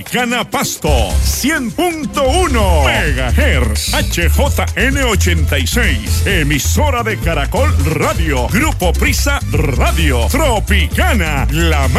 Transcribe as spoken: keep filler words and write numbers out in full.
Tropicana Pasto, cien punto uno megahertz, H J N ochenta y seis, emisora de Caracol Radio, Grupo Prisa Radio, Tropicana, la más